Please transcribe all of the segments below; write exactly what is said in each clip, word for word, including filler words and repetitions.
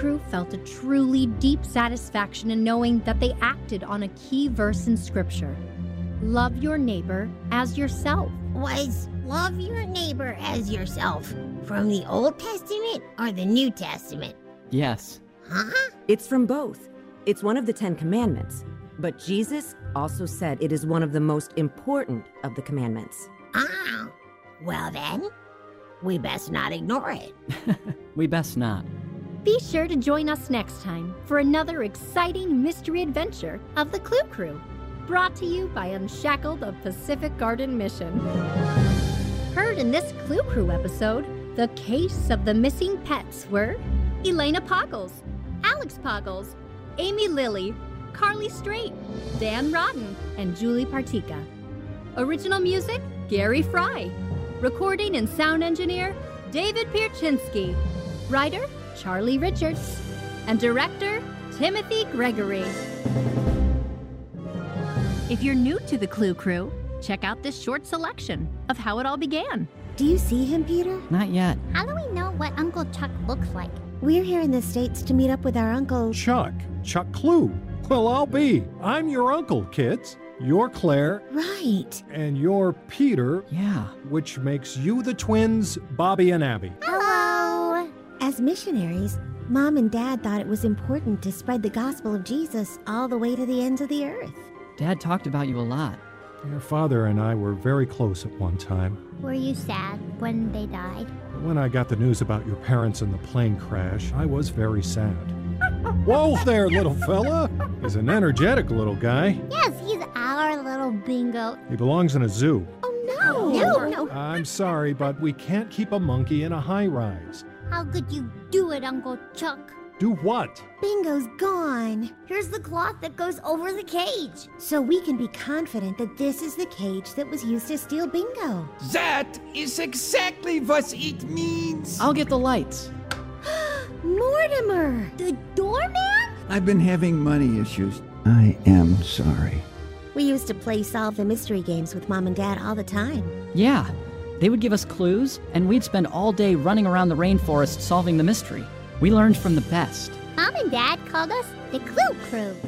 Crew felt a truly deep satisfaction in knowing that they acted on a key verse in Scripture. Love your neighbor as yourself. Was love your neighbor as yourself from the Old Testament or the New Testament? Yes. Huh? It's from both. It's one of the Ten Commandments. But Jesus also said it is one of the most important of the commandments. Ah, well then, we best not ignore it. We best not. Be sure to join us next time for another exciting mystery adventure of the Clue Crew, brought to you by Unshackled of Pacific Garden Mission. Heard in this Clue Crew episode, the case of the missing pets were Elena Poggles, Alex Poggles, Amy Lilly, Carly Strait, Dan Rodden, and Julie Partika. Original music, Gary Fry. Recording and sound engineer, David Pierczynski. Writer, Charlie Richards. And director, Timothy Gregory. If you're new to the Clue Crew, check out this short selection of how it all began. Do you see him, Peter? Not yet. How do we know what Uncle Chuck looks like? We're here in the States to meet up with our uncle... Chuck. Chuck Clue. Well, I'll be. I'm your uncle, kids. You're Claire. Right. And you're Peter. Yeah. Which makes you the twins, Bobby and Abby. Hello. As missionaries, Mom and Dad thought it was important to spread the gospel of Jesus all the way to the ends of the earth. Dad talked about you a lot. Your father and I were very close at one time. Were you sad when they died? When I got the news about your parents and the plane crash, I was very sad. Whoa there, little fella! He's an energetic little guy. Yes, he's our little Bingo. He belongs in a zoo. Oh, no! No, no. I'm sorry, but we can't keep a monkey in a high-rise. How could you do it, Uncle Chuck? Do what? Bingo's gone. Here's the cloth that goes over the cage. So we can be confident that this is the cage that was used to steal Bingo. That is exactly what it means. I'll get the lights. Mortimer! The doorman? I've been having money issues. I am sorry. We used to play Solve the Mystery games with Mom and Dad all the time. Yeah. They would give us clues, and we'd spend all day running around the rainforest solving the mystery. We learned from the best. Mom and Dad called us the Clue Crew.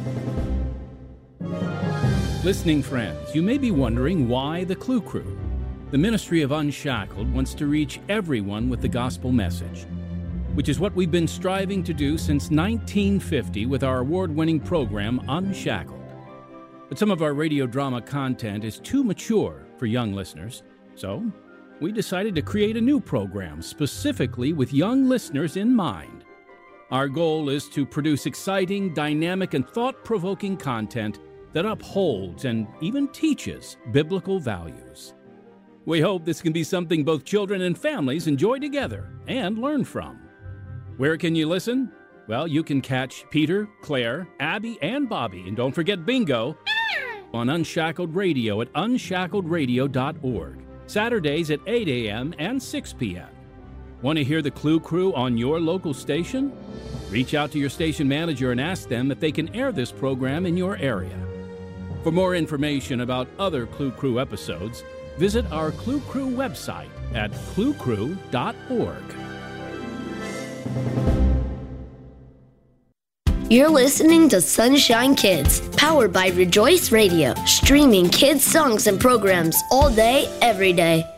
Listening friends, you may be wondering why the Clue Crew. The Ministry of Unshackled wants to reach everyone with the gospel message, which is what we've been striving to do since nineteen fifty with our award-winning program, Unshackled. But some of our radio drama content is too mature for young listeners, so we decided to create a new program specifically with young listeners in mind. Our goal is to produce exciting, dynamic, and thought-provoking content that upholds and even teaches biblical values. We hope this can be something both children and families enjoy together and learn from. Where can you listen? Well, you can catch Peter, Claire, Abby, and Bobby, and don't forget Bingo, on Unshackled Radio at unshackled radio dot org, Saturdays at eight a.m. and six p.m. Want to hear the Clue Crew on your local station? Reach out to your station manager and ask them if they can air this program in your area. For more information about other Clue Crew episodes, visit our Clue Crew website at clue crew dot org. You're listening to Sunshine Kids, powered by Rejoice Radio, streaming kids' songs and programs all day, every day.